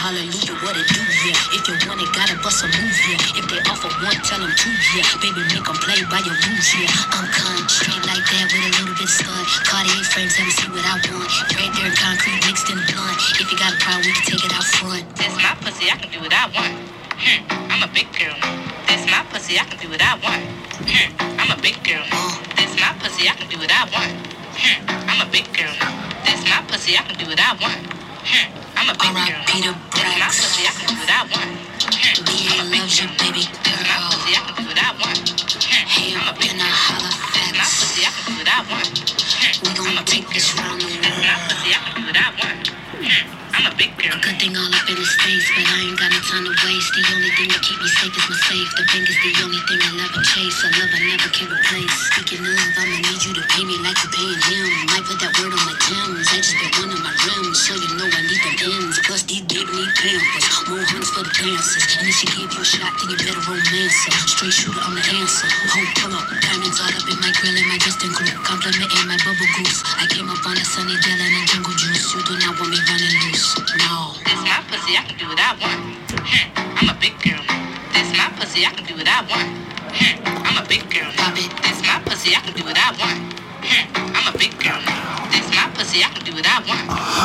hallelujah, what it do, yeah. If you want it, gotta bust a move, yeah. If they offer one, tell them two, yeah. Baby, make them play by your rules, yeah. I'm con straight like that with a little bit stud. Cartier frames, let me see what I want. Right there in concrete, mixed in blunt. If you got a problem, we can take it out front. This my pussy, I can do what I want. I'm a big girl. This my pussy, I can do what I want. I'm a big girl. This my pussy, I can do what I want. I'm a big girl. This my pussy, I can do what I want. I'm a big girl. Peter this my pussy, I can do what I want. BA loves you, baby girl. This my pussy, I can do what I want. Hey, I'm a big girl. This my pussy, I can do what I want. We gonna take this round the world. This my pussy, I can do what I want. I'm a big girl. A good thing all up in his face, but I ain't got no time to waste. The only thing that keep me safe is my safe. The bank is the only thing I'll never chase. A love I never can replace. Speaking of, I'ma need you to pay me like you're paying him. Might put that word on my Timbs. I just been one of my rims, so you know I need the ends. Plus these baby need pampers. More hunts for the dancers. And if she give you a shot, then you better romance her. Straight shooter, I'm the answer. Hold, pull up. Diamonds all up in my grill and my Justin group. Complimenting my bubble goose. I came up on a sunny Dylan and jungle juice. You do not want me running loose. No. This my pussy, I can do what I want. I'm a big girl. This my pussy, I can do what I want. I'm a big girl. This my pussy, I can do what I want. I'm a big girl. This my pussy, I can do what I want.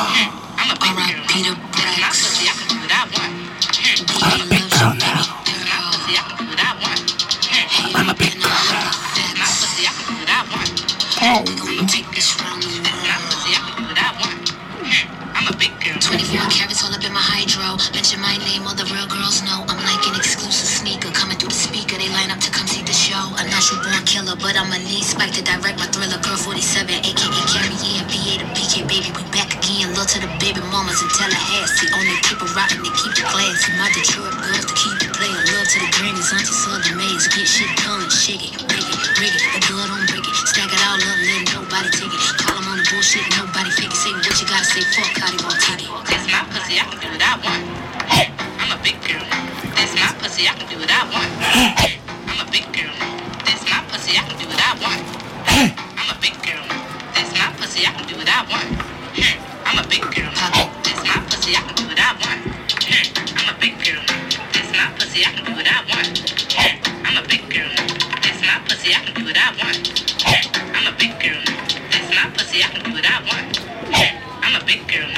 I'm a big girl. This my pussy, I can do what I want. I'm a big girl now. This my pussy, I can do what I want. I'm a big girl. This my pussy, I can do what I want. We gonna take this round the world. This my pussy, I can do what I want. I'm a big girl. 24 carats all up in my hydro. Mention my name, all the real girls know. I'm like an exclusive sneaker coming through the speaker. They line up to come see the show. A natural born killer, but I'm a need spike to direct my thriller. Girl 47, aka Carrie and BA to BK, baby. We back again. Love to the baby mamas in Tallahassee. On they keep it rockin', they keep it classy. My Detroit girls to keep it playing. Love to the grannies, auntie Southern maids. Get shit done, shake it, break it, rig it. The blood don't break it. Stack it all up, let nobody take it. Call them on the bullshit, nobody fake it. Say what you gotta say, fuck how they won't take it. This my pussy, I can do what I want. I'm a big girl. This my pussy, I can do what I want. I'm a big girl. This my pussy, I can do what I want. I'm a big girl. This my pussy, I can do what I want. I'm a big girl. This my pussy, I can do what I want. I'm a big girl. This my pussy, I can do what I want. I'm a big girl. This my pussy, I can do what I want. I'm a big girl. This my pussy, I can do what I want. I'm a big girl.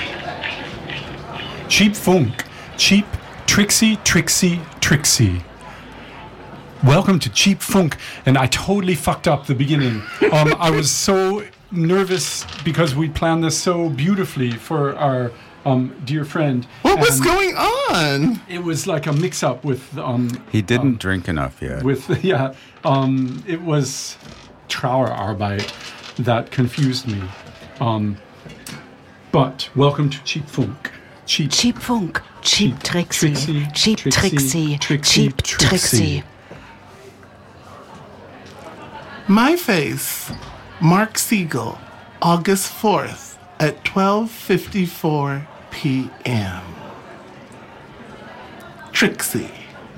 Cheap Funk. Cheap Trixie, Trixie, Trixie. Welcome to Cheap Funk. And I totally fucked up the beginning. I was so nervous because we planned this so beautifully for our dear friend. What was going on? It was like a mix-up with... he didn't drink enough yet. It was Trauerarbeit that confused me. But welcome to Cheap Funk. Cheap Funk. Cheap Trixie. Cheap Trixie. Cheap Trixie. My Face, Mark Siegel, August 4th at 12:54 p.m. Trixie.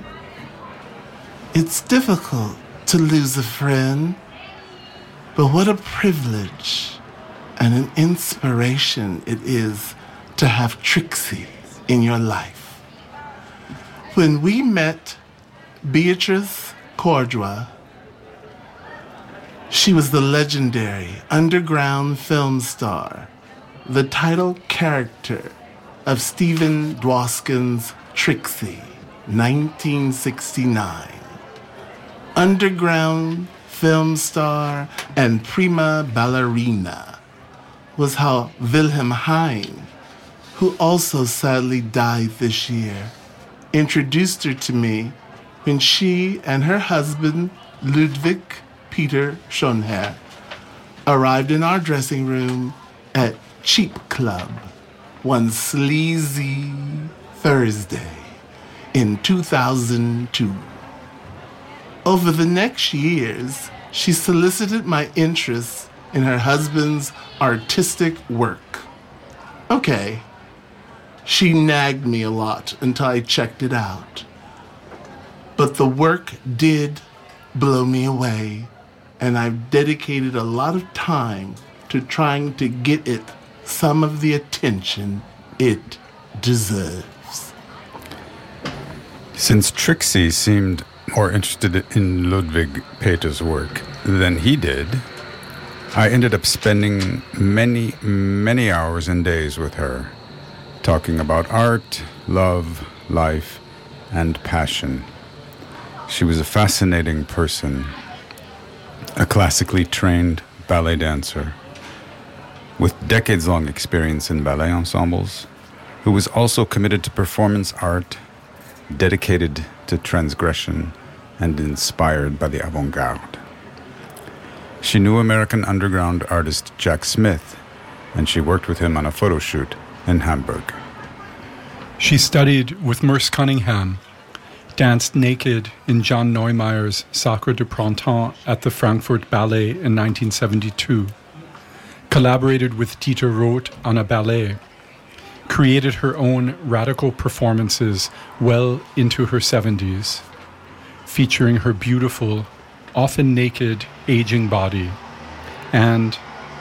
It's difficult to lose a friend, but what a privilege and an inspiration it is to have Trixie in your life. When we met Beatrice Cordua, she was the legendary underground film star, the title character of Stephen Dwoskin's Trixie, 1969. Underground film star and prima ballerina was how Wilhelm Hein, who also sadly died this year, introduced her to me when she and her husband, Ludwig Peter Schonherr, arrived in our dressing room at Cheap Club one sleazy Thursday in 2002. Over the next years, she solicited my interest in her husband's artistic work. Okay, she nagged me a lot until I checked it out. But the work did blow me away, and I've dedicated a lot of time to trying to get it some of the attention it deserves. Since Trixie seemed more interested in Ludwig Peter's work than he did, I ended up spending many, many hours and days with her, talking about art, love, life, and passion. She was a fascinating person, a classically trained ballet dancer with decades-long experience in ballet ensembles, who was also committed to performance art, dedicated to transgression, and inspired by the avant-garde. She knew American underground artist Jack Smith, and she worked with him on a photo shoot in Hamburg. She studied with Merce Cunningham, danced naked in John Neumeyer's Sacre du Printemps at the Frankfurt Ballet in 1972, collaborated with Dieter Roth on a ballet, created her own radical performances well into her 70s, featuring her beautiful, often naked, aging body, and.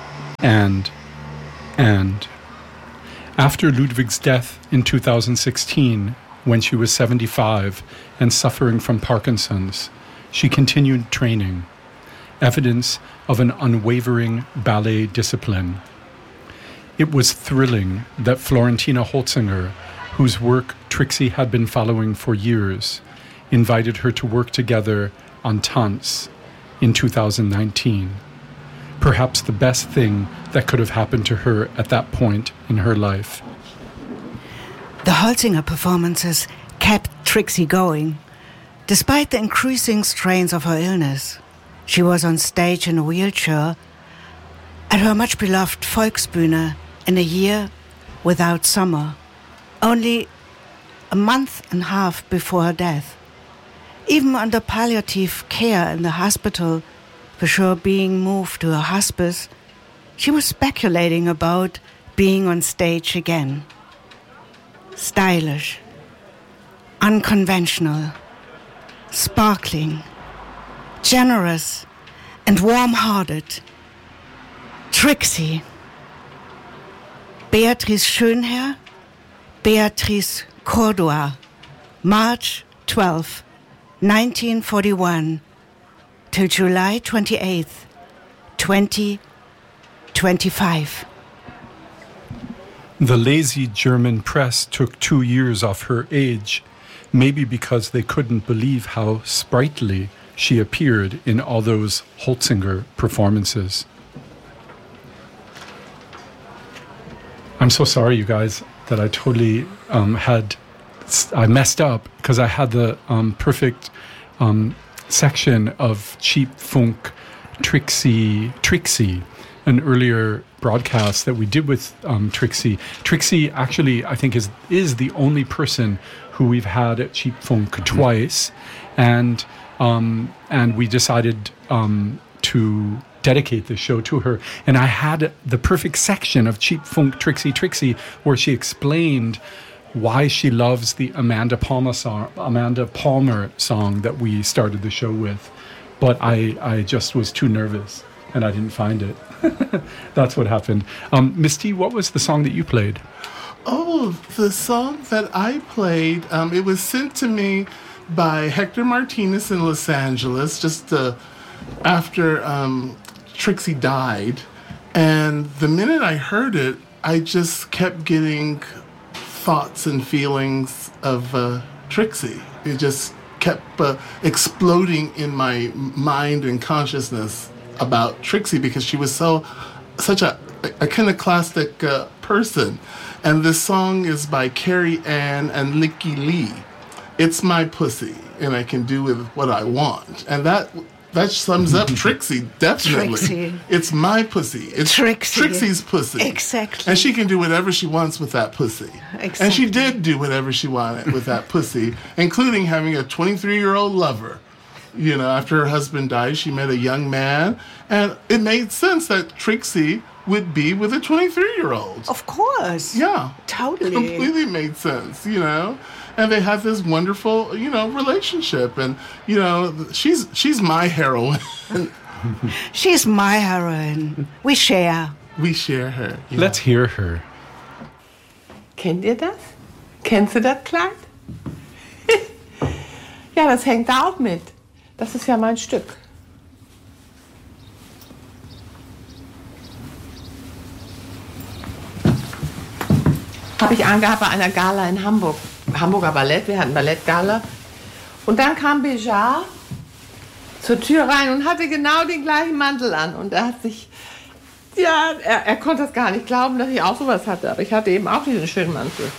After Ludwig's death in 2016, when she was 75 and suffering from Parkinson's, she continued training, evidence of an unwavering ballet discipline. It was thrilling that Florentina Holzinger, whose work Trixie had been following for years, invited her to work together on Tanz in 2019. Perhaps the best thing that could have happened to her at that point in her life. The Holzinger performances kept Trixie going. Despite the increasing strains of her illness, she was on stage in a wheelchair at her much-beloved Volksbühne in A Year Without Summer, only a month and a half before her death. Even under palliative care in the hospital, before being moved to a hospice, she was speculating about being on stage again. Stylish, unconventional, sparkling, generous, and warm-hearted. Trixie. Beatrice Schönherr, Beatrice Cordua, March 12, 1941 till July 28th, 2025. The lazy German press took 2 years off her age, maybe because they couldn't believe how sprightly she appeared in all those Holzinger performances. I'm so sorry, you guys, that I totally I messed up because I had the perfect section of Cheap Funk Trixie, an earlier broadcast that we did with Trixie. Trixie actually, I think, is the only person who we've had at Cheap Funk twice, and we decided to dedicate this show to her. And I had the perfect section of Cheap Funk Trixie, where she explained why she loves the Amanda Palmer song that we started the show with. But I just was too nervous and I didn't find it. That's what happened. Misty, what was the song that you played? Oh, the song that I played, it was sent to me by Hector Martinez in Los Angeles just after Trixie died. And the minute I heard it, I just kept getting thoughts and feelings of Trixie. It just kept exploding in my mind and consciousness about Trixie because she was such a iconoclastic person. And this song is by Carrie Ann and Licky Lee. It's my pussy, and I can do with what I want. And that sums up Trixie, definitely. Trixie. It's my pussy. It's Trixie. Trixie's pussy. Exactly. And she can do whatever she wants with that pussy. Exactly. And she did do whatever she wanted with that pussy, including having a 23-year-old lover. You know, after her husband died, she met a young man, and it made sense that Trixie would be with a 23-year-old. Of course. Yeah. Totally. Completely made sense, you know. And they have this wonderful, you know, relationship. And, you know, she's my heroine. She's my heroine. We share. We share her. Yeah. Let's hear her. Kennt ihr das? Kennst du das Kleid? Ja, das hängt da auch mit. Das ist ja mein Stück. Habe ich angehabt bei einer Gala in Hamburg. Hamburger Ballett, wir hatten Ballettgala. Und dann kam Béjart zur Tür rein und hatte genau den gleichen Mantel an. Und er hat sich, ja, er konnte das gar nicht glauben, dass ich auch sowas hatte. Aber ich hatte eben auch diesen schönen Mantel.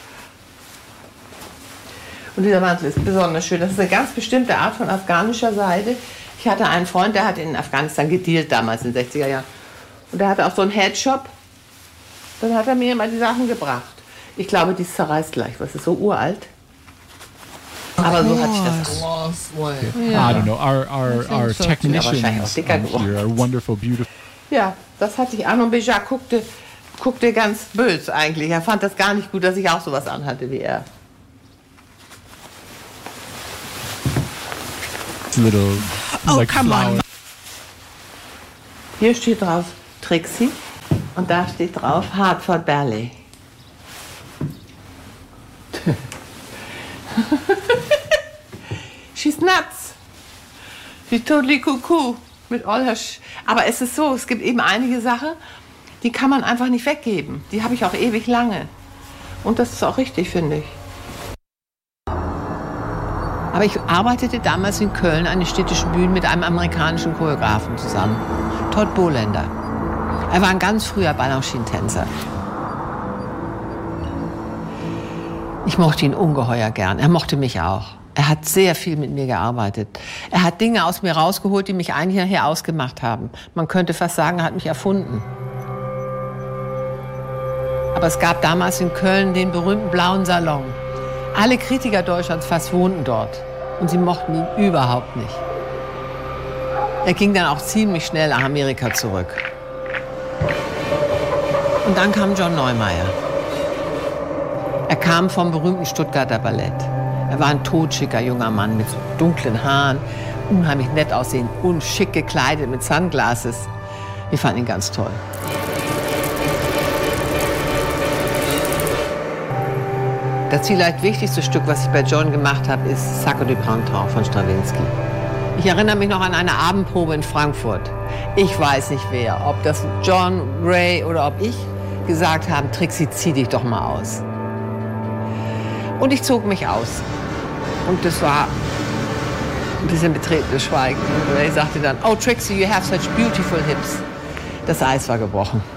Und dieser Mantel ist besonders schön. Das ist eine ganz bestimmte Art von afghanischer Seide. Ich hatte einen Freund, der hat in Afghanistan gedealt damals in den 60er Jahren. Und der hatte auch so einen Headshop. Dann hat er mir immer die Sachen gebracht. Ich glaube, die zerreißt gleich. Was ist so uralt? Aber so hat sich das an. I don't know. Our technicians here are wonderful, beautiful. Ja, das hatte ich an und Béjart guckte ganz böse eigentlich. Er fand das gar nicht gut, dass ich auch sowas anhatte wie er. Little, like come on. Hier steht drauf Trixie und da steht drauf Hartford Ballet. She's nuts. She's totally cuckoo. Mit all her Aber es ist so, es gibt eben einige Sachen, die kann man einfach nicht weggeben. Die habe ich auch ewig lange. Und das ist auch richtig, finde ich. Aber ich arbeitete damals in Köln an den städtischen Bühnen mit einem amerikanischen Choreografen zusammen, Todd Bohlender. Er war ein ganz früher Balanchine-Tänzer. Ich mochte ihn ungeheuer gern. Er mochte mich auch. Er hat sehr viel mit mir gearbeitet. Er hat Dinge aus mir rausgeholt, die mich eigentlich nachher ausgemacht haben. Man könnte fast sagen, er hat mich erfunden. Aber es gab damals in Köln den berühmten Blauen Salon. Alle Kritiker Deutschlands fast wohnten dort. Und sie mochten ihn überhaupt nicht. Er ging dann auch ziemlich schnell nach Amerika zurück. Und dann kam John Neumeier. Er kam vom berühmten Stuttgarter Ballett. Er war ein totschicker junger Mann mit so dunklen Haaren, unheimlich nett aussehen und schick gekleidet mit Sunglasses. Wir fanden ihn ganz toll. Das vielleicht wichtigste Stück, was ich bei John gemacht habe, ist Sacco di Printemps von Stravinsky. Ich erinnere mich noch an eine Abendprobe in Frankfurt. Ich weiß nicht wer, ob das John, Ray oder ob ich gesagt haben, Trixie, zieh dich doch mal aus. Und ich zog mich aus. Und das war ein bisschen betretenes Schweigen. Und Ray sagte dann, oh Trixie, you have such beautiful hips. Das Eis war gebrochen.